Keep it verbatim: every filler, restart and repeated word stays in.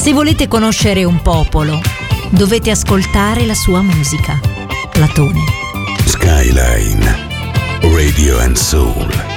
Se volete conoscere un popolo, dovete ascoltare la sua musica. Platone. Skyline Radio and Soul.